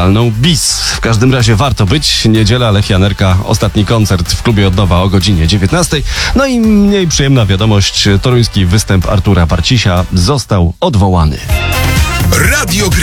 wokalną BIS. W każdym razie warto być. Niedziela, Lechianerka, ostatni koncert w klubie Odnowa o godzinie 19. No i mniej przyjemna wiadomość, toruński występ Artura Barcisia został odwołany. Radio